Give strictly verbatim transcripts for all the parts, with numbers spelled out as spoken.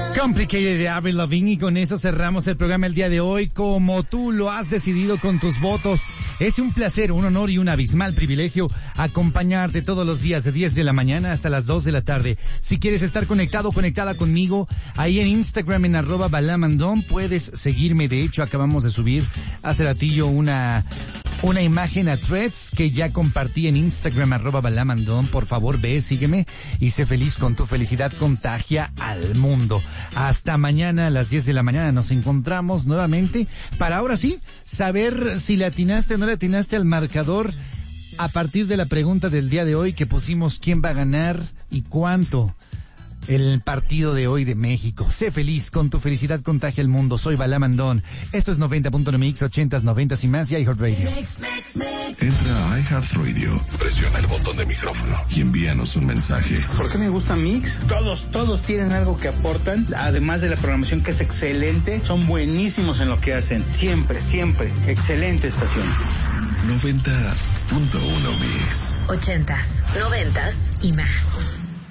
Complicated de Avril Lavigne, y con eso cerramos el programa el día de hoy, como tú lo has decidido con tus votos. Es un placer, un honor y un abismal privilegio acompañarte todos los días de diez de la mañana hasta las dos de la tarde. Si quieres estar conectado o conectada conmigo, ahí en Instagram en arroba balamandón puedes seguirme. De hecho, acabamos de subir hace ratillo una una imagen a Threads que ya compartí en Instagram arroba balamandón. Por favor, ve, sígueme y sé feliz con tu felicidad. Contagia al mundo. Hasta mañana a las diez de la mañana nos encontramos nuevamente para ahora sí saber si le atinaste o no le atinaste al marcador a partir de la pregunta del día de hoy que pusimos: ¿quién va a ganar y cuánto? El partido de hoy de México. Sé feliz, con tu felicidad contagia el mundo. Soy Balamandón. Esto es noventa punto nueve Mix, ochentas, noventas y más, y iHeartRadio. Entra a iHeartRadio, presiona el botón de micrófono y envíanos un mensaje. ¿Por qué me gusta Mix? Todos, todos tienen algo que aportan, además de la programación que es excelente. Son buenísimos en lo que hacen. Siempre, siempre. Excelente estación. noventa punto uno Mix. Ochentas, noventas y más.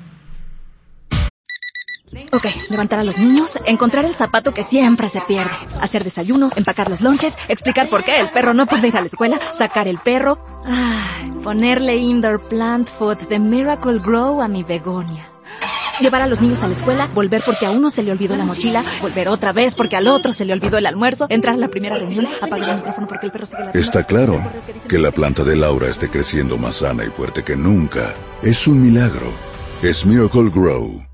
Ok, levantar a los niños, encontrar el zapato que siempre se pierde, hacer desayuno, empacar los lonches, explicar por qué el perro no puede ir a la escuela, sacar el perro, ay, ponerle indoor plant food de Miracle Grow a mi begonia. Llevar a los niños a la escuela, volver porque a uno se le olvidó la mochila, volver otra vez porque al otro se le olvidó el almuerzo, entrar a la primera reunión, apagar el micrófono porque el perro sigue la... Está claro que la planta de Laura esté creciendo más sana y fuerte que nunca. Es un milagro. Es Miracle Grow.